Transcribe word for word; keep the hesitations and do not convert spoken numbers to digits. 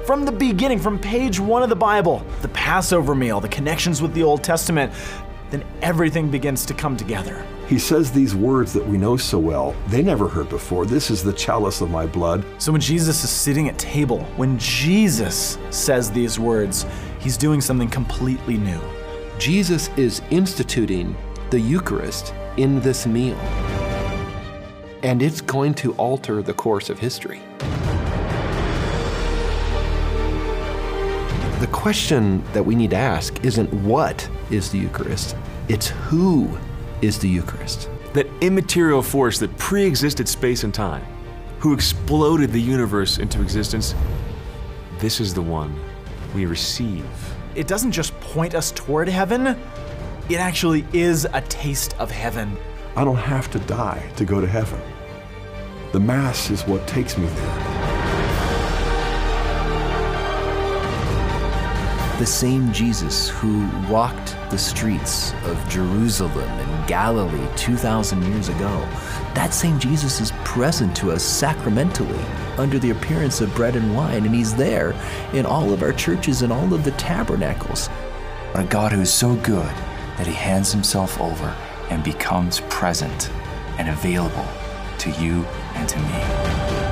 From the beginning, from page one of the Bible, the Passover meal, the connections with the Old Testament, then everything begins to come together. He says these words that we know so well, they never heard before. This is the chalice of my blood. So when Jesus is sitting at table, when Jesus says these words, he's doing something completely new. Jesus is instituting the Eucharist in this meal, and it's going to alter the course of history. The question that we need to ask isn't what is the Eucharist, it's who is the Eucharist. That immaterial force that pre-existed space and time, who exploded the universe into existence, this is the one we receive. It doesn't just point us toward heaven, it actually is a taste of heaven. I don't have to die to go to heaven. The Mass is what takes me there. The same Jesus who walked the streets of Jerusalem and Galilee two thousand years ago, that same Jesus is present to us sacramentally under the appearance of bread and wine, and he's there in all of our churches and all of the tabernacles. A God who is so good that he hands himself over and becomes present and available to you and to me.